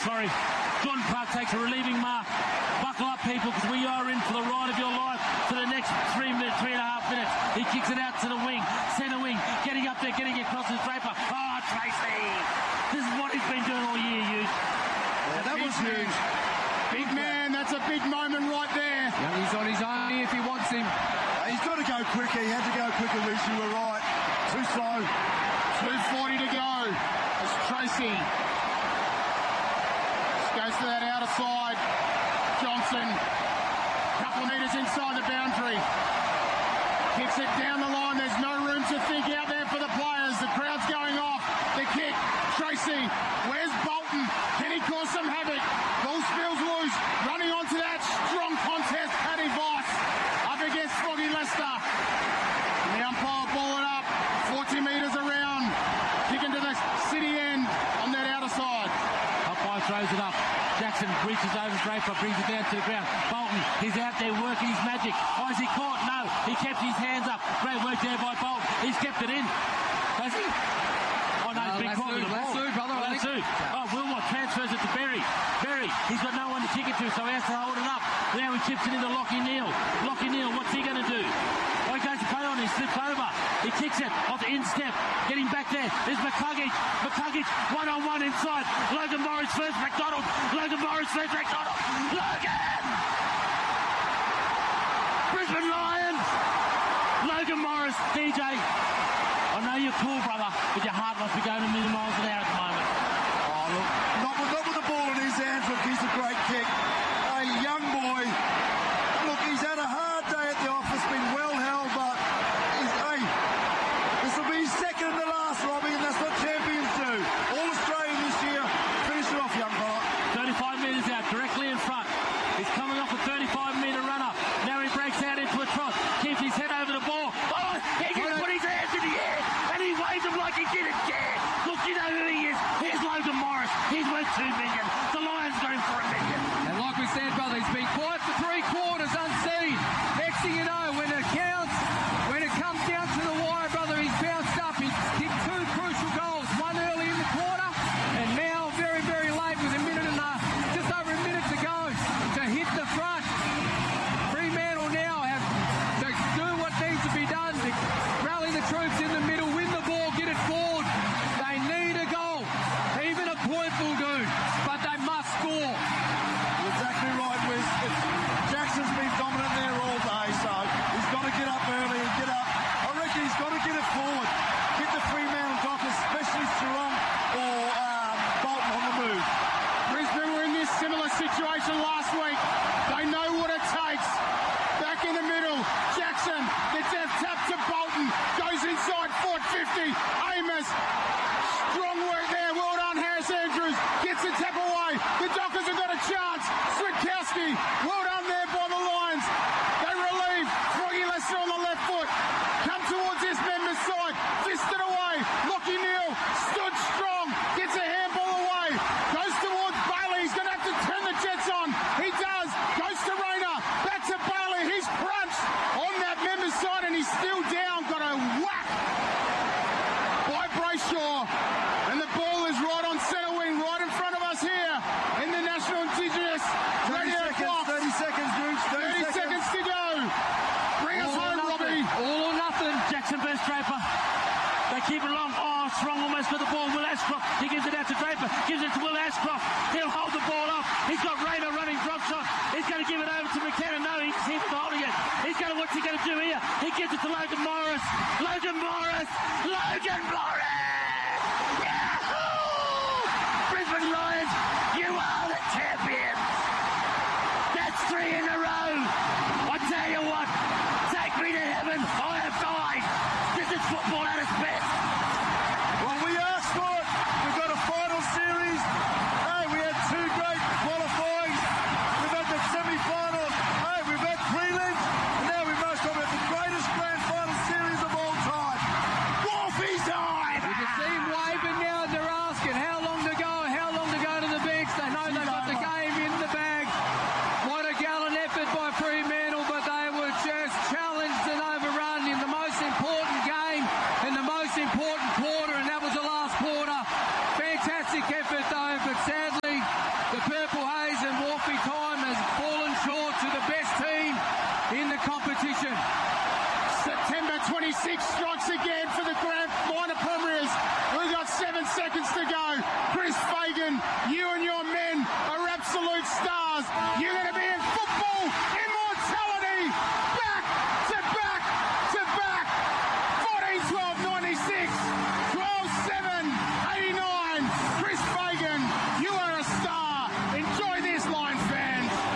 sorry. Jordan Park takes a relieving mark. Buckle up, people, because we are in for the ride of your life for the next 3.5 minutes. He kicks it out to the wing, centre wing, getting up there, getting it across his Draper. Oh, Tracy! This is what he's been doing all year, Hughes. Yeah, that was huge. Big man, that's a big moment right there. Yeah, he's on his own if he wants him. He's got to go quicker. He had to go quicker, Reece. You were right. Too slow. 2:40 to go. As Tracy goes to that outer side. Johnson, couple metres inside the boundary. Kicks it down the line. There's no room to think out there for the players. The crowd's going off. The kick. Tracy, where's Bolton? Can he cause some havoc? Ball spills loose. Running onto that strong contest. Paddy Vice up against Foggy Lester. And the umpire ball it up. 40 metres around. Kicking to the city end on that outer side. Umpire throws it up. Jackson reaches over Draper, brings it down to the ground. Bolton, he's out there working his magic. Oh, is he caught? No. He kept his hands up. Great work there by Bolton. He's kept it in. Has he? Oh, no, he's been caught with the ball. Lasso, brother. Lasso. Oh, Wilmot transfers it to Berry. Berry, he's got no one to kick it to, so he has to hold it up. Now he chips it into Lockie Neal. Lockie Neal, what's he going to do? Oh, he goes to play on, he slips over. He kicks it off the instep. Getting back there is McCuggage. McCuggage, one-on-one inside. Logan Morris first, McDonald. Logan Morris first, McDonald. Logan! Brisbane Lions! Logan Morris, DJ. I know you're cool, brother, but your heart must be going a million miles an hour at the moment. Oh, look, not with the ball in his hands. Look, he's a great kick. A young boy. Look, he's had a hard day at the office, been well held, but this will be his second and the last, Robbie, and that's what champions do. All Australian this year. Finish it off, young fella. 35 metres out, directly in front. He's coming off a 35-metre runner. Now he breaks out into a trot. Keeps his head over the ball. Oh, he can put his hands in the air, and he waves them like he didn't care. Look, you know who he is. Here's Logan Morris. He's worth $2 million. The Lions got him for $1 million. And like we said, brother, he's been quiet for 3 quarters unseen. Next thing you know, when it counts, when it comes down to the wire, brother, he's bounced up. He's kicked 2 crucial goals, one early in the quarter, and now very, very late with just over a minute to go to hit the front. Fremantle now have to do what needs to be done to rally the troops in the middle, win the ball, get it forward. They need a goal. Even a point will do, but they must score. You're exactly right, Wiz. Jackson's been dominant there all day, so he's got to get up early and get up. I reckon he's got to get it forward. Get the Fremantle Dockers, especially Sarong or Bolton on the move. Brisbane were in this similar situation last week. They know what it takes. Back in the middle, Jackson, the death tap to Bolton, goes inside, 450. Amos, strong work there. Well done, Harris Andrews, gets the tap away. The Dockers have got a chance. Switkowski, well done there by the Lions. They relieve. Froggy Lester on the left foot. Come towards this member's side. Fisted away. Lockie Neal stood strong. Gets a handball away. Goes towards Bailey. He's going to have to turn the Jets on. He does. Goes to Rayner. Back to Bailey. He's crunched on that member's side and he's still down. Got a whack by Brayshaw. And the ball is right on centre wing, right in front of us here in the National Indigenous Radio Box. 30 seconds, Bruce. 30 seconds to go. Bring us home, Robbie. All or nothing. Jackson versus Draper. They keep it along. Oh, Strong almost got the ball. Will Ashcroft. He gives it out to Draper. Gives it to Will Ashcroft. He'll hold the ball up. He's got Rayner running drop shot. He's going to give it over to McKenna. No, he's holding it. What's he going to do here? He gives it to Logan Morris. Logan Morris. Logan Morris. Yahoo! Brisbane Lions, you are the champions. That's 3 in a row. I tell you what, take me to heaven. I have died. This is football at its best. Well, we asked for it. We've got a final series. Hey, we had 2 great qualifying. We've had the semi-final. Hey, we've had prelims. And now we must have had the greatest grand final series of all time. September 26 strikes again for the Grand Minor Premiers. We've got 7 seconds to go. Chris Fagan, you and your men are absolute stars. You're going to be in football immortality. Back to back to back.